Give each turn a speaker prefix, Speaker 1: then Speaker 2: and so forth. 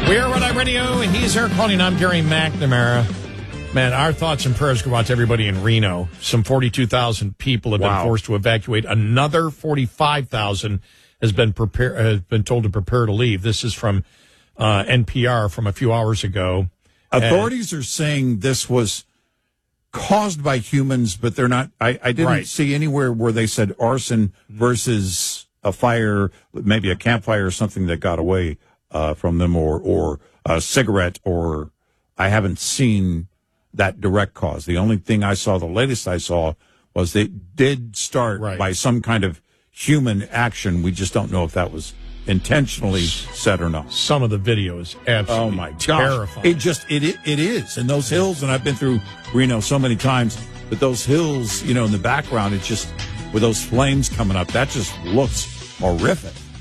Speaker 1: We are Rhode Island Radio. He's Eric Conning. I'm Gary McNamara. Man, our thoughts and prayers go out to everybody in Reno. Some 42,000 people have been forced to evacuate. Another 45,000 has been told to prepare to leave. This is from NPR from a few hours ago.
Speaker 2: Authorities are saying this was caused by humans, but they're not. I didn't see anywhere where they said arson versus a fire, maybe a campfire or something that got away from them, or a cigarette, or I haven't seen that direct cause. The only thing I saw, the latest I saw, was they did start by some kind of human action. We just don't know if that was intentionally said or not.
Speaker 1: Some of the video is absolutely terrifying.
Speaker 2: It is. And those hills, and I've been through Reno so many times, but those hills, in the background, it's just with those flames coming up, that just looks horrific.